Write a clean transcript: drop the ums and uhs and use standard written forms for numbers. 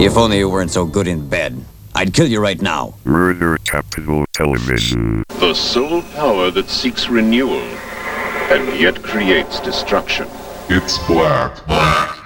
If only you weren't so good in bed. I'd kill you right now. Murder Capital Television. The sole power that seeks renewal and yet creates destruction. It's black.